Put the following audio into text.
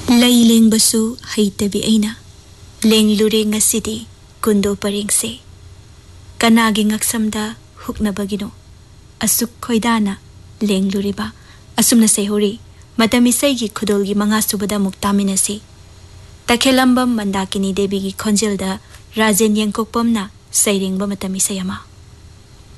Lay lengbasu haitabi aina lenglure ngasidi kundo parengse kanagi ngaksamda huknabagino asuk khoidana lengluriba asumna sehori matamisai gi khudolgi mangasubada muktaminasi takhelambam mandakini devi gi khonjelda rajen yengkokpamna sairengba matamisai ama